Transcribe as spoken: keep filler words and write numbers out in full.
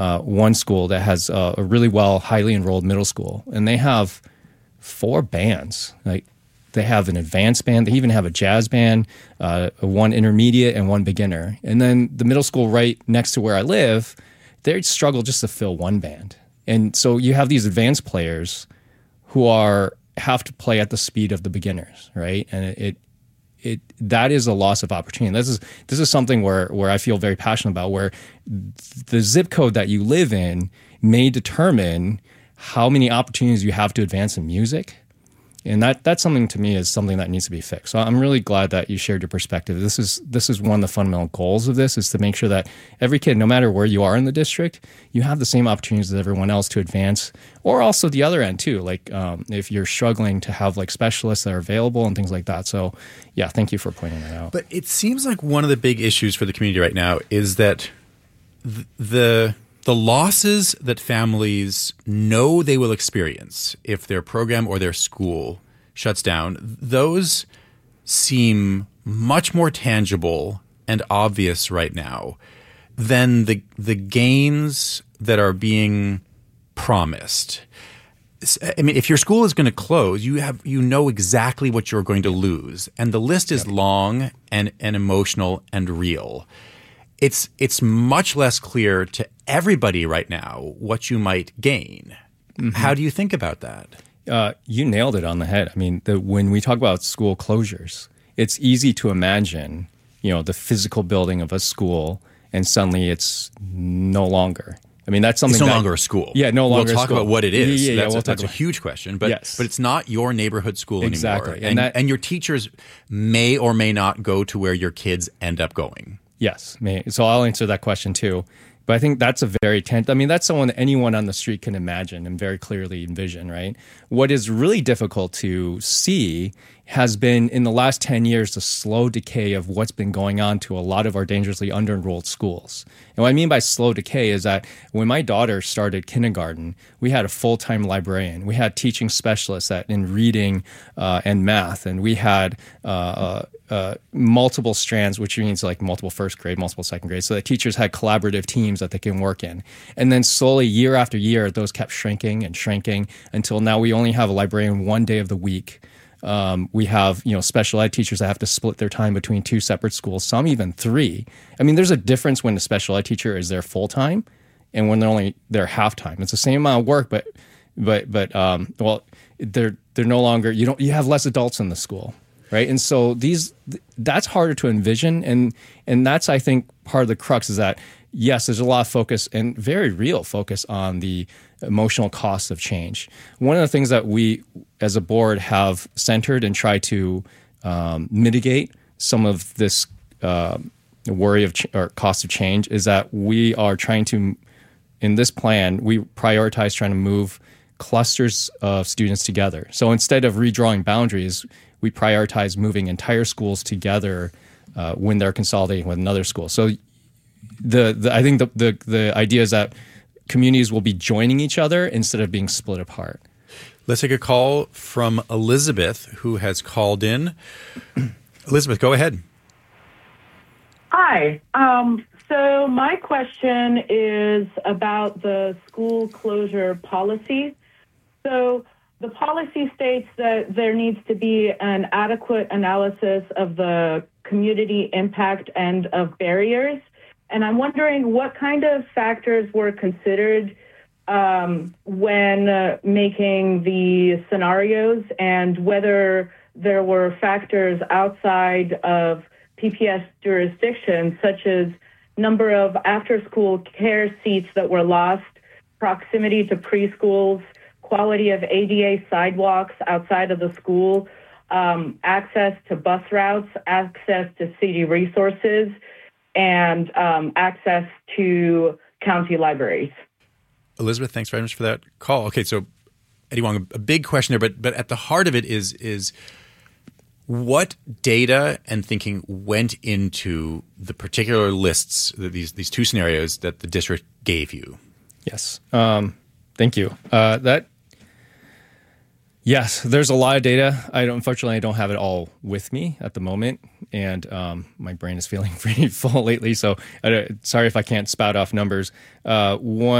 uh, one school that has uh, a really well, highly enrolled middle school, and they have four bands. Like they have an advanced band, they even have a jazz band, uh, one intermediate and one beginner. And then the middle school right next to where I live, they struggle just to fill one band. And so you have these advanced players who are have to play at the speed of the beginners, right? And it, it It that is a loss of opportunity. This is this is something where where I feel very passionate about. Where the zip code that you live in may determine how many opportunities you have to advance in music, and that that's something to me is something that needs to be fixed. So I'm really glad that you shared your perspective. This is this is one of the fundamental goals of this is to make sure that every kid, no matter where you are in the district, you have the same opportunities as everyone else to advance. Or also the other end too, like um, if you're struggling to have like specialists that are available and things like that. So yeah, thank you for pointing that out. But it seems like one of the big issues for the community right now is that th- the the losses that families know they will experience if their program or their school shuts down, those seem much more tangible and obvious right now than the the gains that are being promised. I mean, if your school is going to close, you have you know exactly what you're going to lose, and the list is yep. long and, and emotional and real. It's it's much less clear to everybody right now what you might gain. Mm-hmm. How do you think about that? Uh, you nailed it on the head. I mean, the, when we talk about school closures, it's easy to imagine, you know, the physical building of a school, and suddenly it's no longer. I mean, that's something. It's no that, longer a school. Yeah, no longer. We'll talk a school. about what it is. Yeah, yeah, yeah that's we'll a, that's a about huge question. But yes. but it's not your neighborhood school exactly. anymore. And, and, that, and your teachers may or may not go to where your kids end up going. Yes. May. So I'll answer that question too. But I think that's a very tent. I mean, that's someone that anyone on the street can imagine and very clearly envision, right? What is really difficult to see has been in the last ten years the slow decay of what's been going on to a lot of our dangerously under-enrolled schools. And what I mean by slow decay is that when my daughter started kindergarten, we had a full-time librarian. We had teaching specialists that in reading uh, and math, and we had uh, uh, uh, multiple strands, which means like multiple first grade, multiple second grade, so that teachers had collaborative teams that they can work in. And then slowly, year after year, those kept shrinking and shrinking until now we only have a librarian one day of the week. Um, we have, you know, special ed teachers that have to split their time between two separate schools, some even three. I mean, there's a difference when a special ed teacher is there full time and when they're only there half time. It's the same amount of work, but, but, but, um, well, they're they're no longer. You don't. You have less adults in the school, right? And so these, that's harder to envision, and and that's I think part of the crux is that yes, there's a lot of focus and very real focus on the emotional costs of change. One of the things that we as a board have centered and tried to um, mitigate some of this uh, worry of ch- or cost of change is that we are trying to, in this plan, we prioritize trying to move clusters of students together. So instead of redrawing boundaries, we prioritize moving entire schools together uh, when they're consolidating with another school. So the, the I think the, the the idea is that communities will be joining each other instead of being split apart. Let's take a call from Elizabeth, who has called in. Elizabeth, go ahead. Hi. Um, so my question is about the school closure policy. So the policy states that there needs to be an adequate analysis of the community impact and of barriers. And I'm wondering what kind of factors were considered um, when uh, making the scenarios, and whether there were factors outside of P P S jurisdiction, such as number of after-school care seats that were lost, proximity to preschools, quality of A D A sidewalks outside of the school, um, access to bus routes, access to city resources, and um, access to county libraries. Elizabeth, thanks very much for that call. Okay, so Eddie Wong, a big question there, but but at the heart of it is is what data and thinking went into the particular lists, these these two scenarios that the district gave you? Yes, um, thank you. Uh, that Yes, there's a lot of data. I don't, unfortunately, I don't have it all with me at the moment, and um, my brain is feeling pretty full lately. So, uh, sorry if I can't spout off numbers. Uh, one